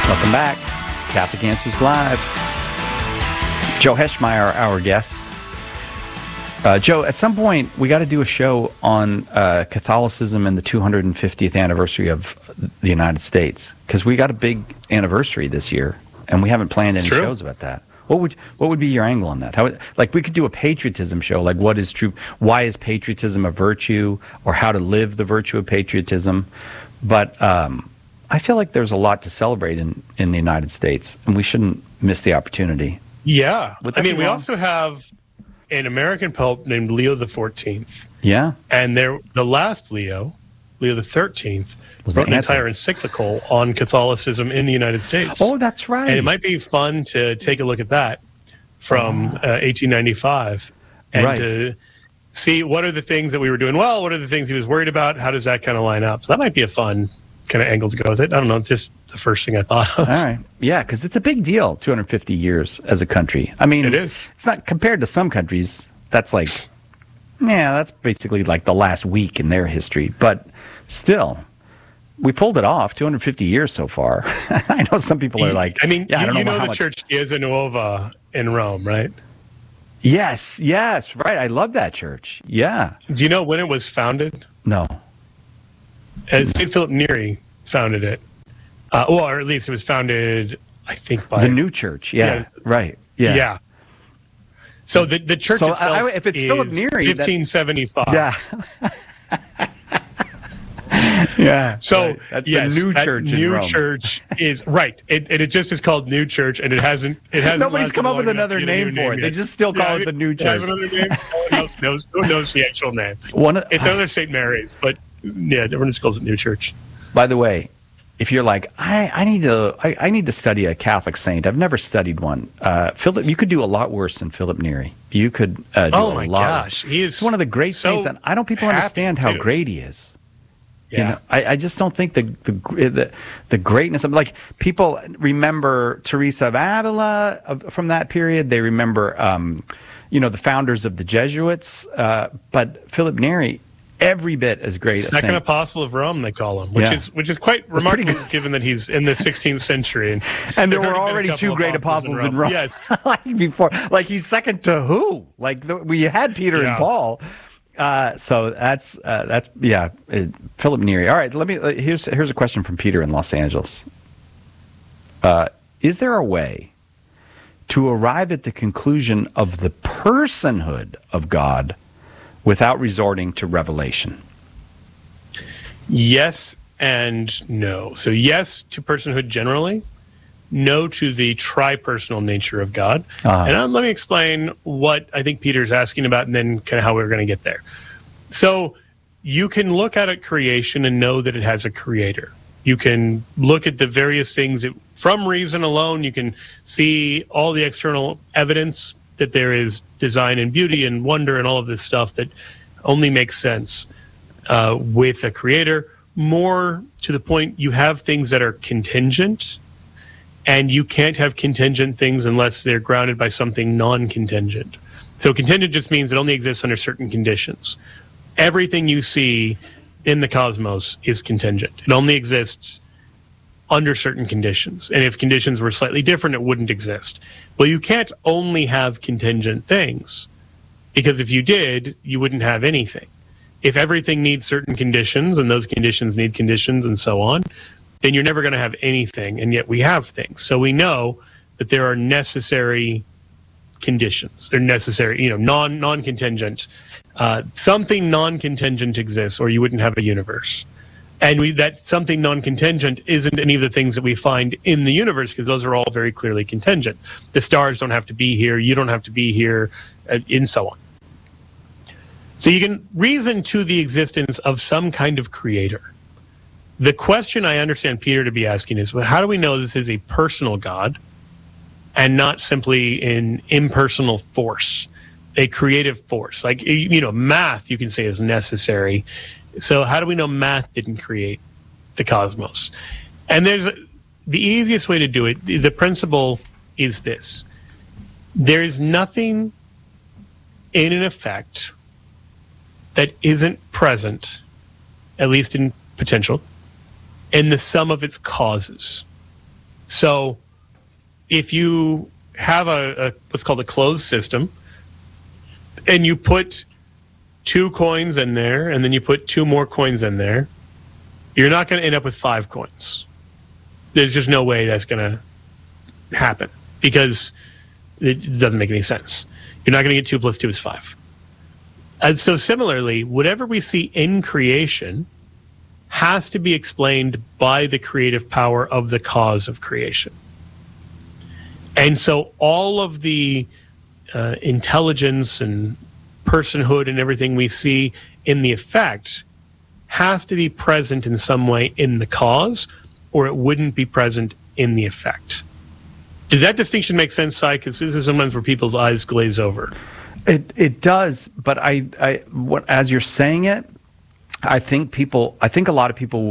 Welcome back. Catholic Answers Live. Joe Heschmeyer, our guest. Joe, at some point, we got to do a show on Catholicism and the 250th anniversary of the United States, because we got a big anniversary this year, and we haven't planned any shows about that. What would be your angle on that? How, like, we could do a patriotism show, like what is true, why is patriotism a virtue, or how to live the virtue of patriotism. But I feel like there's a lot to celebrate in the United States, and we shouldn't miss the opportunity. Yeah. I mean, we also have an American pope named Leo XIV. Yeah. And the last Leo the XIII, wrote an entire encyclical on Catholicism in the United States. Oh, that's right. And it might be fun to take a look at that from 1895 and to see what are the things that we were doing well, what are the things he was worried about, how does that kind of line up. So that might be a fun kind of angle to go with it. I don't know, it's just the first thing I thought of. All right. Yeah, because it's a big deal, 250 years as a country. I mean, it is. It's not compared to some countries. That's like, that's basically like the last week in their history. But still, we pulled it off, 250 years so far. I know some people are like, I mean, I don't you know how the much... Church Chiesa Nuova in Rome, right? Yes, right. I love that church. Yeah. Do you know when it was founded? No. St. Philip Neri founded it. Or at least it was founded, I think, by... The new church, right. Yeah. Yeah. So the church itself if it's Philip Neri, 1575. Yeah. Yeah. So right. That's yes, the new church in new Rome. church is right. It just is called New Church, and it hasn't. Nobody's come up with another name for it. They just still call it the New Church. It has another name. No one knows the actual name. It's another St. Mary's, but everyone just calls it New Church. By the way, if you're like, I need to study a Catholic saint. I've never studied one. Philip, you could do a lot worse than Philip Neri. You could do a lot. Oh my gosh, he's one of the great saints, and I don't people understand how great he is. Yeah. You know, I just don't think the greatness of, like, people remember Teresa of Avila from that period. They remember the founders of the Jesuits, but Philip Neri, every bit as great. Second apostle of Rome, they call him, which is quite remarkable given that he's in the 16th century, and there were already two great apostles in Rome. Yes. like he's second to who? Like we had Peter and Paul. So that's Philip Neri. All right, here's a question from Peter in Los Angeles. Is there a way to arrive at the conclusion of the personhood of God without resorting to revelation? Yes and no. So yes to personhood generally, no to the tri-personal nature of God. And let me explain what I think Peter's asking about and then kind of how we're going to get there. So you can look at creation and know that it has a creator. You can look at the various things from reason alone. You can see all the external evidence that there is design and beauty and wonder and all of this stuff that only makes sense with a creator. More to the point, you have things that are contingent, and you can't have contingent things unless they're grounded by something non-contingent. So contingent just means it only exists under certain conditions. Everything you see in the cosmos is contingent. It only exists under certain conditions. And if conditions were slightly different, it wouldn't exist. Well, you can't only have contingent things, because if you did, you wouldn't have anything. If everything needs certain conditions, and those conditions need conditions, and so on, then you're never going to have anything, and yet we have things. So we know that there are necessary conditions. They're necessary, non-contingent. Something non-contingent exists, or you wouldn't have a universe. And that something non-contingent isn't any of the things that we find in the universe, because those are all very clearly contingent. The stars don't have to be here, you don't have to be here, and so on. So you can reason to the existence of some kind of creator. The question I understand Peter to be asking is, well, how do we know this is a personal God and not simply an impersonal force, a creative force? Like, math, you can say, is necessary. So how do we know math didn't create the cosmos? And the easiest way to do it, the principle is this. There is nothing in an effect that isn't present, at least in potential, in the sum of its causes. So if you have a what's called a closed system, and you put 2 coins in there, and then you put 2 more coins in there, you're not going to end up with 5 coins. There's just no way that's going to happen, because it doesn't make any sense. You're not going to get 2 plus 2 is 5. And so similarly, whatever we see in creation has to be explained by the creative power of the cause of creation. And so all of the intelligence and personhood and everything we see in the effect has to be present in some way in the cause, or it wouldn't be present in the effect. Does that distinction make sense, Si? Because this is sometimes where people's eyes glaze over. It does, but as you're saying it, I think a lot of people